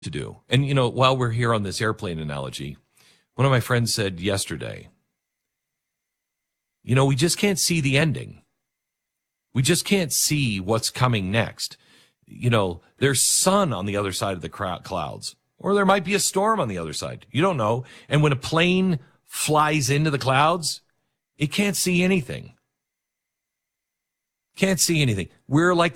to do. And, while we're here on this airplane analogy, one of my friends said yesterday, we just can't see the ending. We just can't see what's coming next. There's sun on the other side of the clouds, or there might be a storm on the other side. You don't know. And when a plane flies into the clouds, it can't see anything. Can't see anything. We're like